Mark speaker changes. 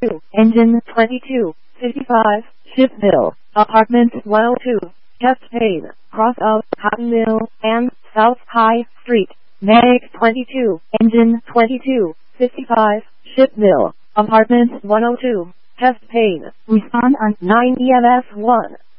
Speaker 1: engine 2255, Shipville, apartment 102, test paid, cross of Cottonville and South High Street, Meg 22, engine 2255, Shipville, apartment 102, test paid, respond on 9 EMS 1.